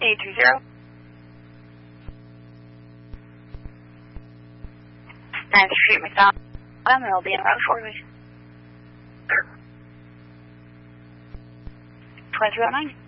830. 9th Street, McDonald. It'll be in about 4 weeks. 2309.